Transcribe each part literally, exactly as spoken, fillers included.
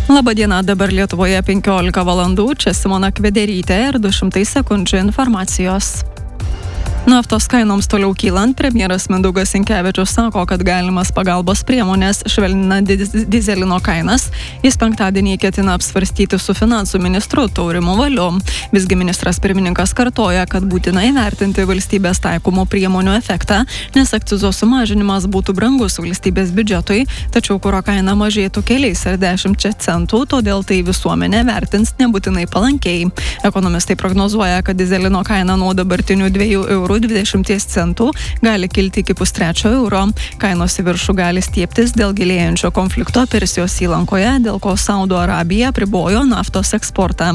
Labadiena, dabar Lietuvoje penkiolika valandų, čia Simona Kvederytė ir du šimtai sekundžių informacijos. Naftos kainoms toliau kylant, premjeras Mindaugas Sinkevičius sako, kad galimas pagalbos priemonės švelnina diz dizelino kainas. Jis penktadienį ketina apsvarstyti su finansų ministru Taurimu Valiu. Visgi ministras pirmininkas kartoja, kad būtina įvertinti valstybės taikomų priemonių efektą, nes akcizo sumažinimas būtų brangus valstybės biudžetui, tačiau kuro kaina mažėtų keliais ar dešimčia centų, todėl tai visuomenė vertins nebūtinai palankiai. Ekonomistai prognozuoja, kad dizelino kaina nuo dabartinių dviejų eurų dvidešimties centų gali kilti iki pustrečio euro. Kainos į viršų gali stieptis dėl gilėjančio konflikto Persijos įlankoje, dėl ko Saudo Arabija apribojo naftos eksportą.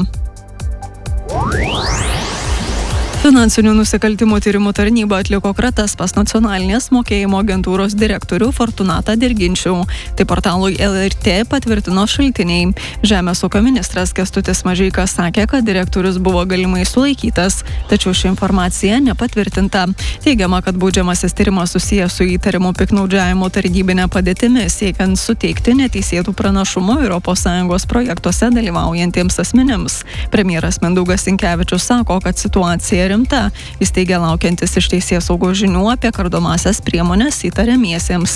Finansinių nusikaltimų tyrimų tarnyba atliko kratas pas nacionalinės mokėjimo agentūros direktorių Fortunatą Dirginčių. Tai portalui L R T patvirtino šaltiniai. Žemės ūkio ministras Kęstutis Mažeikas sakė, kad direktorius buvo galimai sulaikytas, tačiau ši informacija nepatvirtinta. Teigiama, kad baudžiamasis tyrimas susijęs su įtarimu piktnaudžiavimu tarnybine padėtimi, siekiant suteikti neteisėtų pranašumų Europos Sąjungos projektuose dalyvaujantiems asmenims. Premjeras Mindaugas Sinkevičius sako, kad situacija rimta. Jis teigia laukiantis iš teisėsaugos žinių apie kardomąsias priemonės įtariamiesiems.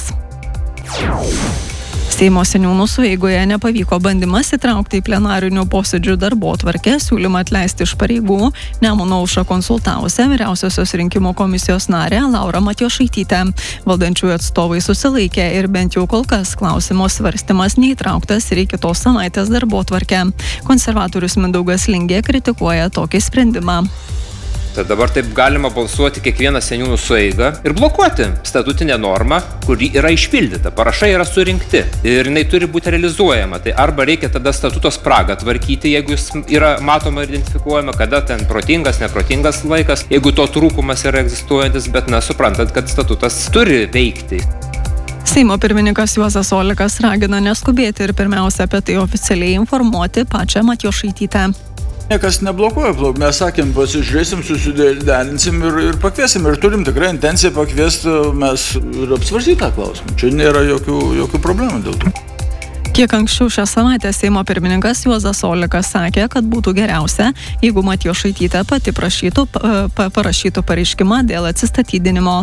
Seimo seniūnų sueigoje nepavyko bandymas įtraukti į plenarinių posėdžių darbotvarkę siūlymą atleisti iš pareigų Nemuno aušrą konsultavusią vyriausiosios rinkimų komisijos narę Laurą Matjošaitytę. Valdančiųjų atstovai susilaikė ir bent jau kol kas klausimo svarstymas neįtrauktas ir į kitos savaitės darbotvarkę. Konservatorius Mindaugas Lingė kritikuoja tokį sprendimą. Tad dabar taip galima balsuoti kiekvieną seniūnų sueigą ir blokuoti statutinę normą, kuri yra išpildyta, parašai yra surinkti ir jinai turi būti realizuojama. Tai arba reikia tada statuto spragą tvarkyti, jeigu jis yra matoma ir identifikuojama, kada ten protingas, neprotingas laikas, jeigu to trūkumas yra egzistuojantis, bet na, suprantat, kad statutas turi veikti. Seimo pirmininkas Juozas Olekas ragina neskubėti ir pirmiausia apie tai oficialiai informuoti pačią Matjošaitytę. Niekas neblokuoja, mes sakėm, pasižiūrėsim, susiderinsim ir, ir pakviesim. Ir turim tikrai intenciją pakviesti, mes ir apsvarstyti tą klausimą. Čia nėra jokių, jokių problemų dėl to. Kiek anksčiau šią savaitę Seimo pirmininkas Juozas Olekas sakė, kad būtų geriausia, jeigu Matjošaitytė pati prašytų, pa, parašytų pareiškimą dėl atsistatydinimo.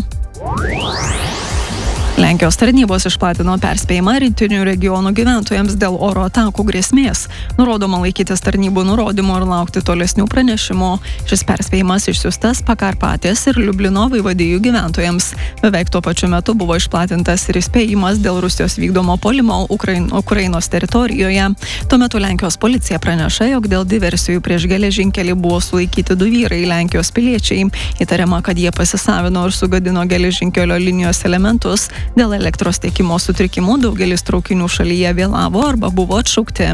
Lenkijos tarnybos išplatino perspėjimą rytinių regionų gyventojams dėl oro atakų grėsmės. Nurodoma laikytis tarnybų nurodymų ir laukti tolesnių pranešimų. Šis perspėjimas išsiųstas Pakarpatės ir Liublino vaivadijų gyventojams. Beveik tuo pačiu metu buvo išplatintas ir įspėjimas dėl Rusijos vykdomo puolimo Ukrain, Ukrainos teritorijoje. Tuo metu Lenkijos policija praneša, jog dėl diversijų prieš geležinkelį buvo sulaikyti du vyrai Lenkijos piliečiai. Įtariama, kad jie pasisavino ir sugadino geležinkelio linijos elementus. Dėl elektros tiekimo sutrikimų daugelis traukinių šalyje vėlavo arba buvo atšaukti.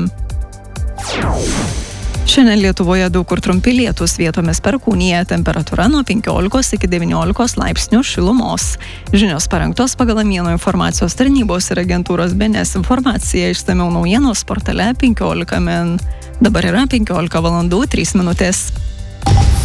Šiandien Lietuvoje daug kur trumpi lietūs, vietomis perkūnija, temperatūra nuo penkiolikos iki devyniolikos laipsnių šilumos. Žinios parengtos pagal Amieno informacijos tarnybos ir agentūros B N S informaciją. Išsamiau naujienos portale penkiolika min. Dabar yra penkiolika valandų trys minutės.